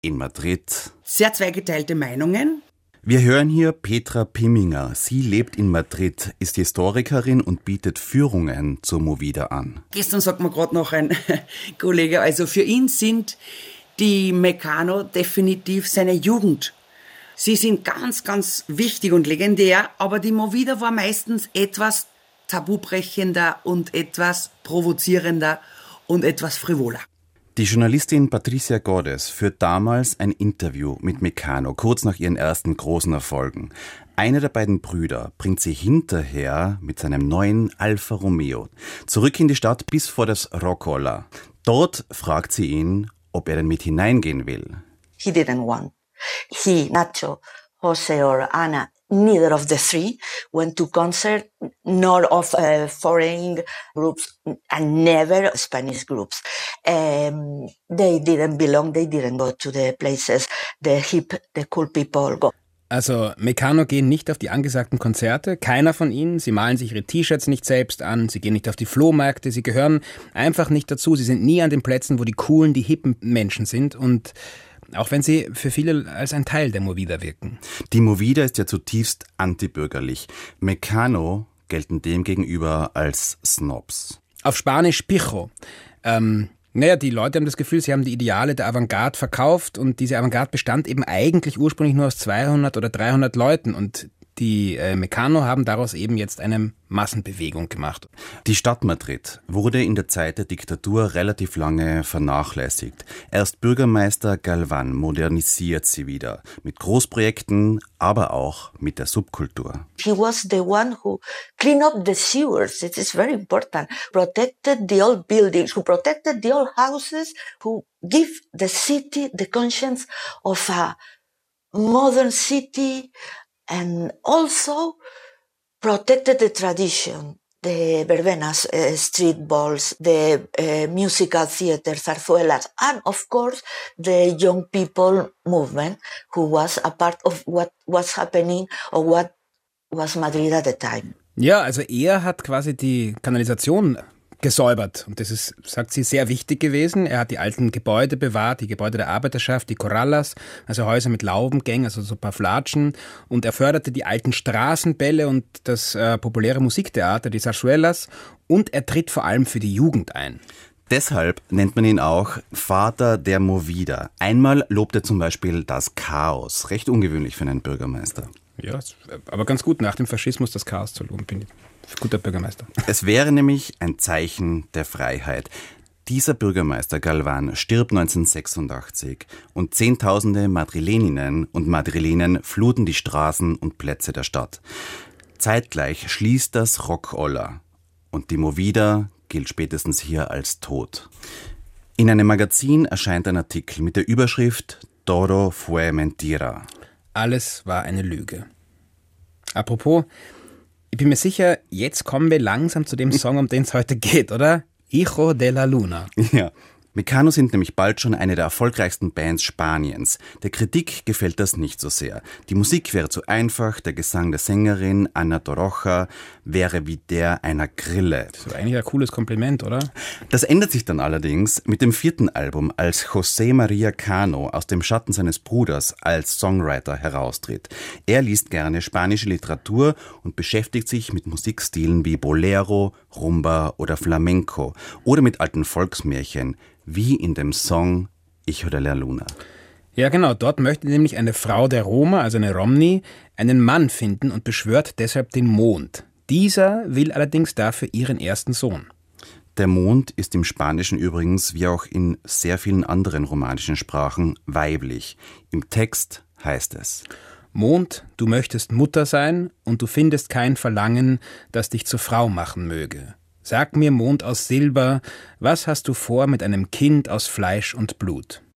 in Madrid. Sehr zweigeteilte Meinungen. Wir hören hier Petra Pimminger. Sie lebt in Madrid, ist Historikerin und bietet Führungen zur Movida an. Gestern sagt mir gerade noch ein Kollege, also für ihn sind die Mecano definitiv seine Jugend. Sie sind ganz, ganz wichtig und legendär, aber die Movida war meistens etwas tabubrechender und etwas provozierender und etwas frivoler. Die Journalistin Patricia Godes führt damals ein Interview mit Mecano, kurz nach ihren ersten großen Erfolgen. Einer der beiden Brüder bringt sie hinterher mit seinem neuen Alfa Romeo zurück in die Stadt bis vor das Rockola. Dort fragt sie ihn, ob er denn mit hineingehen will. He didn't want. He, Nacho, Jose or Ana, neither of the three went to concert, nor of foreign groups and never Spanish groups. They didn't belong, they didn't go to the places the hip, the cool people go. Also Mecano gehen nicht auf die angesagten Konzerte, keiner von ihnen. Sie malen sich ihre T-Shirts nicht selbst an, sie gehen nicht auf die Flohmärkte, sie gehören einfach nicht dazu. Sie sind nie an den Plätzen, wo die coolen, die hippen Menschen sind und auch wenn sie für viele als ein Teil der Movida wirken. Die Movida ist ja zutiefst antibürgerlich. Mecano gelten demgegenüber als Snobs. Auf Spanisch Pijo. Die Leute haben das Gefühl, sie haben die Ideale der Avantgarde verkauft und diese Avantgarde bestand eben eigentlich ursprünglich nur aus 200 oder 300 Leuten und die Mecano haben daraus eben jetzt eine Massenbewegung gemacht. Die Stadt Madrid wurde in der Zeit der Diktatur relativ lange vernachlässigt. Erst Bürgermeister Galván modernisiert sie wieder. Mit Großprojekten, aber auch mit der Subkultur. He was the one who cleaned up the sewers. It is very important. Protected the old buildings, who protected the old houses, who give the city the conscience of a modern city. And also protected the tradition, the verbenas, street balls, the musical theater, zarzuelas, and of course the young people movement, who was a part of what was happening or what was Madrid at the time. Ja, also er hat quasi die Kanalisation gesäubert. Und das ist, sagt sie, sehr wichtig gewesen. Er hat die alten Gebäude bewahrt, die Gebäude der Arbeiterschaft, die Corrales, also Häuser mit Laubengängen, also so ein paar Flatschen. Und er förderte die alten Straßenbälle und das populäre Musiktheater, die Zarzuelas. Und er tritt vor allem für die Jugend ein. Deshalb nennt man ihn auch Vater der Movida. Einmal lobt er zum Beispiel das Chaos. Recht ungewöhnlich für einen Bürgermeister. Ja, aber ganz gut, nach dem Faschismus das Chaos zu loben, bin ich. Guter Bürgermeister. Es wäre nämlich ein Zeichen der Freiheit. Dieser Bürgermeister Galván stirbt 1986 und Zehntausende Madrileninnen und Madrilenen fluten die Straßen und Plätze der Stadt. Zeitgleich schließt das Rockola und die Movida gilt spätestens hier als tot. In einem Magazin erscheint ein Artikel mit der Überschrift Todo fue mentira. Alles war eine Lüge. Apropos, ich bin mir sicher, jetzt kommen wir langsam zu dem Song, um den es heute geht, oder? Hijo de la Luna. Ja. Mecano sind nämlich bald schon eine der erfolgreichsten Bands Spaniens. Der Kritik gefällt das nicht so sehr. Die Musik wäre zu einfach, der Gesang der Sängerin Ana Torroja wäre wie der einer Grille. Das ist eigentlich ein cooles Kompliment, oder? Das ändert sich dann allerdings mit dem 4. Album, als José María Cano aus dem Schatten seines Bruders als Songwriter heraustritt. Er liest gerne spanische Literatur und beschäftigt sich mit Musikstilen wie Bolero, Rumba oder Flamenco oder mit alten Volksmärchen, wie in dem Song Hijo de la Luna. Ja, genau. Dort möchte nämlich eine Frau der Roma, also eine Romni, einen Mann finden und beschwört deshalb den Mond. Dieser will allerdings dafür ihren ersten Sohn. Der Mond ist im Spanischen übrigens, wie auch in sehr vielen anderen romanischen Sprachen, weiblich. Im Text heißt es: Mond, du möchtest Mutter sein und du findest kein Verlangen, das dich zur Frau machen möge. Sag mir, Mond aus Silber, was hast du vor mit einem Kind aus Fleisch und Blut?